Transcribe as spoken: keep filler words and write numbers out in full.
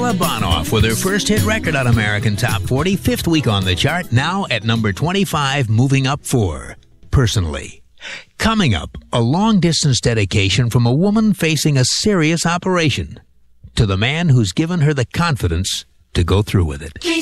Bella Bonoff with her first hit record on American Top forty, fifth week on the chart, now at number twenty-five, moving up four. Personally. Coming up, a long-distance dedication from a woman facing a serious operation to the man who's given her the confidence to go through with it.